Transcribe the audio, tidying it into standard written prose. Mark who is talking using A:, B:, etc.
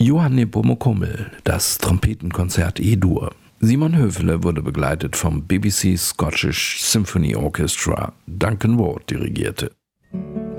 A: Johann Nepomuk Hummel, das Trompetenkonzert E-Dur. Simon Höfele wurde begleitet vom BBC Scottish Symphony Orchestra. Duncan Ward dirigierte.